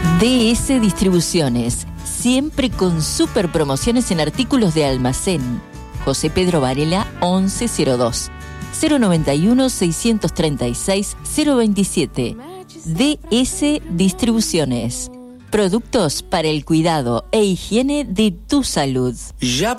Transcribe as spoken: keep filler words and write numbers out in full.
D S Distribuciones, siempre con super promociones en artículos de almacén. José Pedro Varela once cero dos, cero noventa y uno, seiscientos treinta y seis, cero veintisiete. D S Distribuciones. Productos para el cuidado e higiene de tu salud. Ya